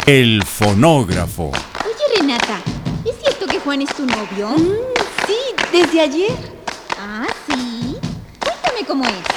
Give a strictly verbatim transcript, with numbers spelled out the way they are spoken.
El fonógrafo. Oye, Renata, ¿es cierto que Juan es tu novio? Mm, sí, desde ayer. Ah, ¿sí? Cuéntame cómo es.